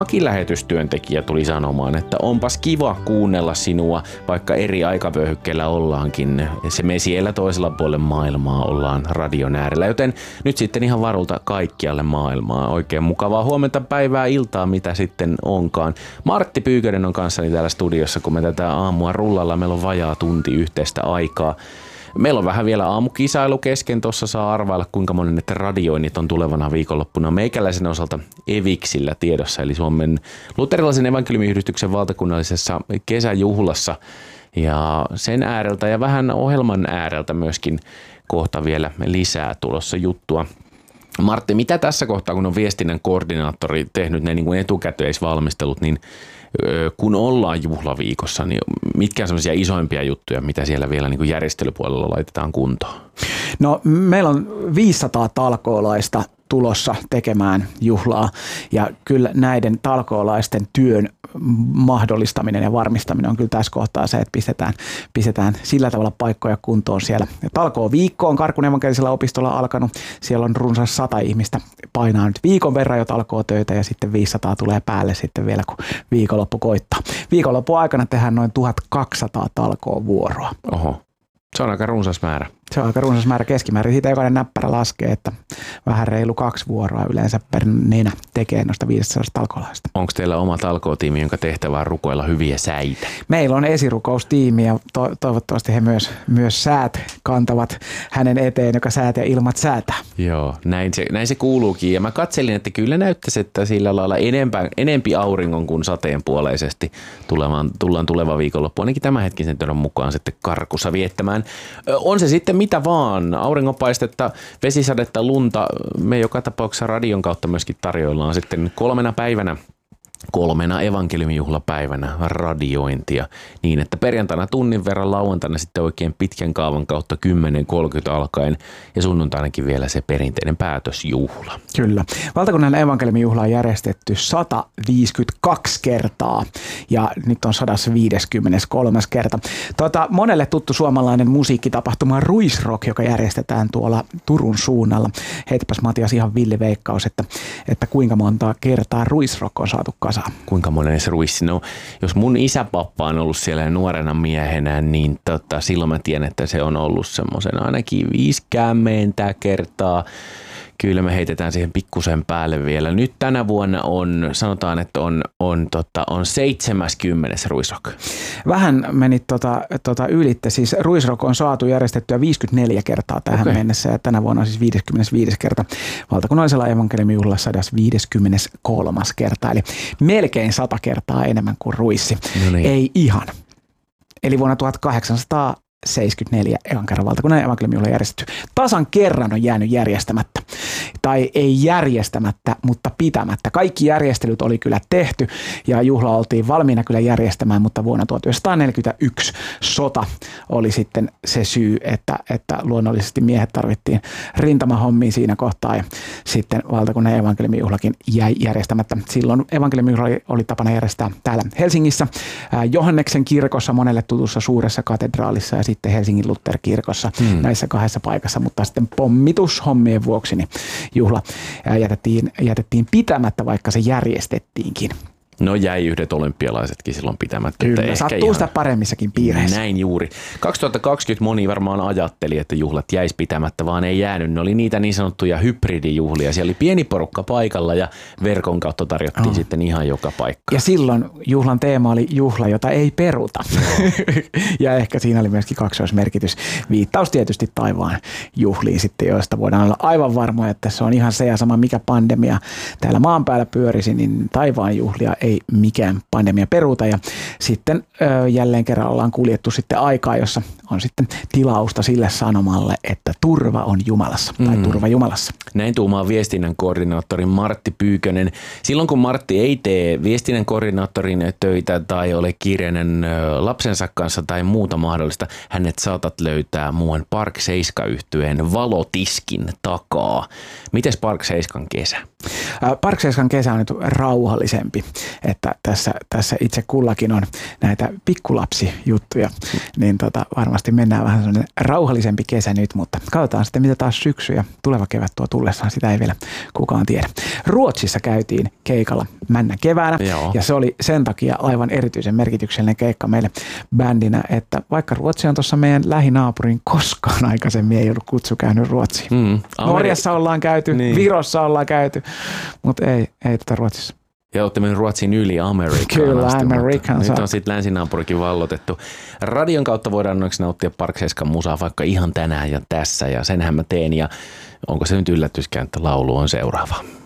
Lähetystyöntekijä tuli sanomaan, että onpas kiva kuunnella sinua, vaikka eri aikavyöhykkeellä ollaankin. Me siellä toisella puolella maailmaa ollaan radion äärellä, joten nyt sitten ihan varulta kaikkialle maailmaa. Oikein mukavaa huomenta, päivää, iltaa, mitä sitten onkaan. Martti Pyykönen on kanssani täällä studiossa, kun me tätä aamua rullalla. Meillä on vajaa tunti yhteistä aikaa. Meillä on vähän vielä aamukisailu kesken. Tuossa saa arvailla, kuinka monen radioinnit on tulevana viikonloppuna meikäläisen osalta Eviksillä tiedossa, eli Suomen luterilaisen evankeliumiyhdistyksen valtakunnallisessa kesäjuhlassa. Ja sen ääreltä ja vähän ohjelman ääreltä myöskin kohta vielä lisää tulossa juttua. Martti, mitä tässä kohtaa, kun on viestinnän koordinaattori tehnyt ne niin kuin etukäteisvalmistelut, niin kun ollaan juhlaviikossa, niin mitkä on sellaisia isoimpia juttuja, mitä siellä vielä niin kuin järjestelypuolella laitetaan kuntoon? No meillä on 500 talkoolaista tulossa tekemään juhlaa ja kyllä näiden talkoolaisten työn mahdollistaminen ja varmistaminen on kyllä tässä kohtaa se, että pistetään sillä tavalla paikkoja kuntoon siellä. Talkoo viikko on Karkun evankelisella opistolla alkanut. Siellä on runsas 100 ihmistä painaa nyt viikon verran jo talkoo töitä ja sitten 500 tulee päälle sitten vielä, kun viikonloppu koittaa. Viikonloppu aikana tehdään noin 1200 talkoo vuoroa. Oho. Se on aika runsas määrä. Se on aika runsas määrä keskimäärin. Siitä jokainen näppärä laskee, että vähän reilu 2 vuoroa yleensä per nenä tekee noista 500 talkoolaista. Onko teillä oma talkootiimi, jonka tehtävä on rukoilla hyviä säitä? Meillä on esirukoustiimi ja toivottavasti he myös säät kantavat hänen eteen, joka säät ja ilmat säätää. Joo, näin se kuuluukin. Ja mä katselin, että kyllä näyttäisi, että sillä lailla enempi auringon kuin sateen puoleisesti tullaan tuleva viikonloppu. Ainakin tämänhetkisen tiedon mukaan sitten Karkussa viettämään. On se sitten mitä vaan, auringonpaistetta, vesisadetta, lunta, me joka tapauksessa radion kautta myöskin tarjoillaan sitten 3 päivänä, 3 evankeliumijuhlapäivänä radiointia niin, että perjantaina tunnin verran, lauantaina sitten oikein pitkän kaavan kautta 10.30 alkaen ja sunnuntainakin vielä se perinteinen päätösjuhla. Kyllä. Valtakunnallinen evankeliumijuhla on järjestetty 152 kertaa ja nyt on 153. kerta. Monelle tuttu suomalainen musiikkitapahtuma Ruisrock, joka järjestetään tuolla Turun suunnalla. Heitäpäs Matias ihan villi veikkaus, että kuinka monta kertaa Ruisrock on saatu kasaan. Kuinka monen se ruissi? No, jos mun isäpappa on ollut siellä nuorena miehenä, niin silloin mä tiedän, että se on ollut semmoisen ainakin 50 kertaa. Kyllä me heitetään siihen pikkusen päälle vielä. Nyt tänä vuonna sanotaan, että on 70. Ruisrock. Vähän menit ylitte. Siis Ruisrock on saatu järjestettyä 54 kertaa tähän mennessä ja tänä vuonna on siis 55. kerta. Valtakunnallisella evankeliumijuhlalla 153. kerta. Eli melkein 100 kertaa enemmän kuin ruissi. No niin. Ei ihan. Eli vuonna 1874 ekan kerran valtakunnan evankeliumijuhla järjestetty. Tasan kerran on jäänyt järjestämättä. Tai ei järjestämättä, mutta pitämättä. Kaikki järjestelyt oli kyllä tehty ja juhla oltiin valmiina kyllä järjestämään, mutta vuonna 1941 sota oli sitten se syy, että luonnollisesti miehet tarvittiin rintamahommiin siinä kohtaa ja sitten valtakunnan evankeliumijuhlakin jäi järjestämättä. Silloin evankeliumijuhla oli tapana järjestää täällä Helsingissä, Johanneksen kirkossa, monelle tutussa suuressa katedraalissa ja sitten Helsingin Luther-kirkossa näissä 2 paikassa, mutta sitten pommitushommien vuoksi niin juhla jätettiin pitämättä, vaikka se järjestettiinkin. No jäi yhdet olympialaisetkin silloin pitämättä. Kyllä, sattuu sitä paremmissakin piireissä. Näin juuri. 2020 moni varmaan ajatteli, että juhlat jäisi pitämättä, vaan ei jäänyt. Ne oli niitä niin sanottuja hybridijuhlia. Siellä oli pieni porukka paikalla ja verkon kautta tarjottiin sitten ihan joka paikka. Ja silloin juhlan teema oli juhla, jota ei peruta. Ja ehkä siinä oli myöskin kaksoismerkitys. Viittaus tietysti taivaan juhliin sitten, joista voidaan olla aivan varmoja, että se on ihan se ja sama mikä pandemia täällä maan päällä pyörisi, niin taivaan juhlia ei mikään pandemia peruuta ja sitten jälleen kerran ollaan kuljettu sitten aikaa, jossa on sitten tilausta sille sanomalle, että turva on Jumalassa tai turva Jumalassa. Näin tuumaa viestinnän koordinaattori Martti Pyykönen. Silloin kun Martti ei tee viestinnän koordinaattorin töitä tai ole kiireinen lapsensa kanssa tai muuta mahdollista, hänet saatat löytää muuan Park 7-yhtyeen valotiskin takaa. Mites Park 7 kesä? Park 7 kesä on nyt rauhallisempi. että tässä itse kullakin on näitä pikkulapsijuttuja, niin varmasti mennään vähän sellainen rauhallisempi kesä nyt, mutta katsotaan sitten mitä taas syksy ja tuleva kevät tuo tullessaan, sitä ei vielä kukaan tiedä. Ruotsissa käytiin keikalla männä keväänä ja se oli sen takia aivan erityisen merkityksellinen keikka meille bändinä, että vaikka Ruotsi on tuossa meidän lähinaapurin, koskaan aikaisemmin ei ollut kutsu käynyt Ruotsiin. Norjassa ollaan käyty, niin. Virossa ollaan käyty, mutta ei Ruotsissa. Ja olette mennyt Ruotsin yli Amerikkaan. Kyllä, Amerikkaan. Nyt on sitten länsinaapurikin vallotettu. Radion kautta voidaan onneksi nauttia Parkseskan musaa vaikka ihan tänään ja tässä, ja senhän mä teen. Ja onko se nyt yllätyskään, että laulu on seuraava?